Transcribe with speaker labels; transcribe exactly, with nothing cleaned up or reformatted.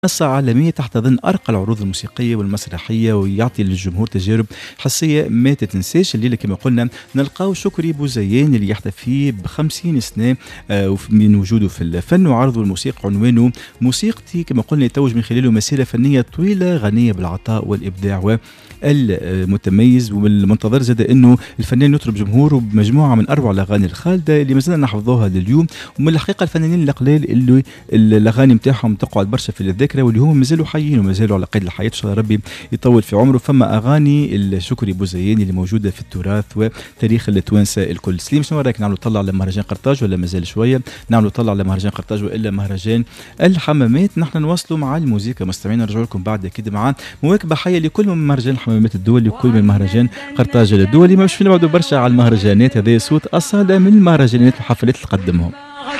Speaker 1: منصة عالمية تحتضن أرقى العروض الموسيقية والمسرحية ويعطي للجمهور تجارب حسية ما تتنساش. الليلة كما قلنا نلقاو شكري بوزيان اللي يحتفي بخمسين سنة آه، من وجوده في الفن وعرضه الموسيقى عنوانه موسيقتي، كما قلنا يتوج من خلاله مسيرة فنية طويلة غنية بالعطاء والإبداع والمتميز. والمنتظر زاد أنه الفنان يطرب جمهوره بمجموعة من أروع الأغاني الخالدة اللي مازلنا نحفظوها لليوم. ومن الحقيقة الفنانين القليل اللي الأغاني متاعهم تقعد برشا في الذاكرة واللي هم مازالوا حيين ومازالوا على قيد الحياة، ان شاء الله ربي يطول في عمره. فما اغاني الشكري بوزياني اللي موجوده في التراث وتاريخ التوانسه الكل. سليم، شنو رايك نعملوا طلع على مهرجان قرطاج ولا مازال شويه؟ نعملوا طلع على مهرجان قرطاج والا مهرجان الحمامات؟ نحن نواصلوا مع الموسيقى مستمعين، نرجع لكم بعد كده مع مواكبه حيه لكل من مهرجان الحمامات الدولي وكل من مهرجان قرطاج الدولي. ما مش نبعدوا برشا على المهرجانات، هذا صوت اصاله من المهرجانات والحفلات اللي قدمهم.